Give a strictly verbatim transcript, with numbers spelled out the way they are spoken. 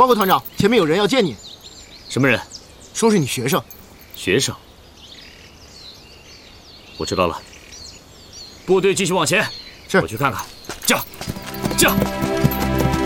报告团长，前面有人要见你。 什么人？ 说是你学生。 学生。我知道了。部队继续往前。 是。 我去看看。驾，驾。